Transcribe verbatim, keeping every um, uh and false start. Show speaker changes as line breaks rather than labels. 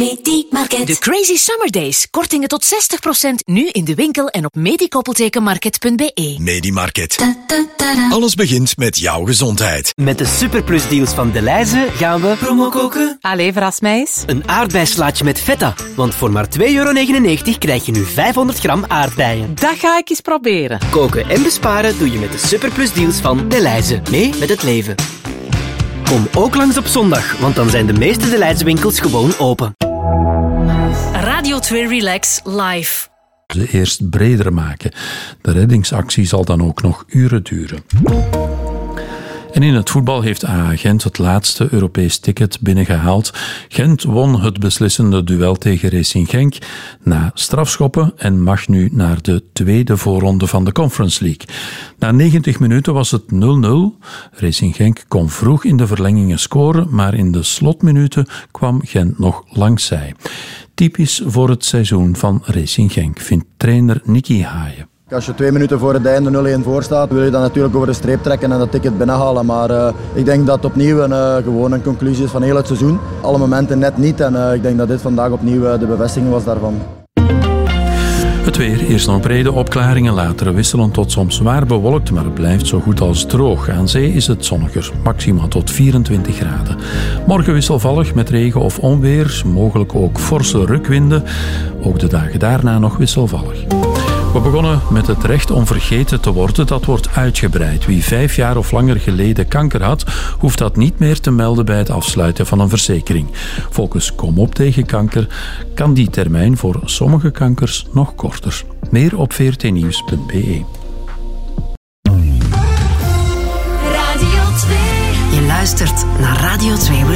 Medimarket.
De Crazy Summer Days. Kortingen tot zestig procent nu in de winkel en op medikoppeltekenmarket punt b e.
Medimarket. Alles begint met jouw gezondheid.
Met de Superplus deals van Delhaize gaan we
promo koken.
Allee, verras mij eens.
Een aardbeislaatje met feta. Want voor maar twee euro negenennegentig krijg je nu vijfhonderd gram aardbeien.
Dat ga ik eens proberen.
Koken en besparen doe je met de Superplus deals van Delhaize. Mee met het leven. Kom ook langs op zondag, want dan zijn de meeste Delhaize winkels gewoon open.
Radio twee Relax Live.
Ze eerst breder maken. De reddingsactie zal dan ook nog uren duren. En in het voetbal heeft A A Gent het laatste Europees ticket binnengehaald. Gent won het beslissende duel tegen Racing Genk na strafschoppen en mag nu naar de tweede voorronde van de Conference League. Na negentig minuten was het nul nul. Racing Genk kon vroeg in de verlengingen scoren, maar in de slotminuten kwam Gent nog langs zij. Typisch voor het seizoen van Racing Genk, vindt trainer Nicky Haaien.
Als je twee minuten voor het einde nul een voor staat, wil je dan natuurlijk over de streep trekken en dat ticket binnenhalen. Maar uh, ik denk dat opnieuw een, uh, gewoon een conclusie is van heel het seizoen. Alle momenten net niet en uh, ik denk dat dit vandaag opnieuw uh, de bevestiging was daarvan.
Het weer, eerst nog brede opklaringen, later wisselen tot soms zwaar bewolkt, maar het blijft zo goed als droog. Aan zee is het zonniger, maximaal tot vierentwintig graden. Morgen wisselvallig met regen of onweer, mogelijk ook forse rukwinden. Ook de dagen daarna nog wisselvallig. We begonnen met het recht om vergeten te worden. Dat wordt uitgebreid. Wie vijf jaar of langer geleden kanker had, hoeft dat niet meer te melden bij het afsluiten van een verzekering. Volgens Kom op tegen kanker kan die termijn voor sommige kankers nog korter. Meer op v r t nieuws punt b e.
Radio twee.
Je luistert naar Radio twee.